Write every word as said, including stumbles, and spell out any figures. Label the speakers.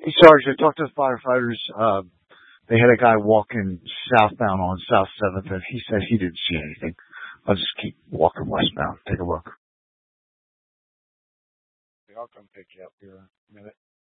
Speaker 1: Hey, Sarge, I talked to the firefighters. Uh, they had a guy walking southbound on South seventh, and he said he didn't see anything. I'll just keep walking westbound. Take a look.
Speaker 2: I'll come pick you up here in a minute.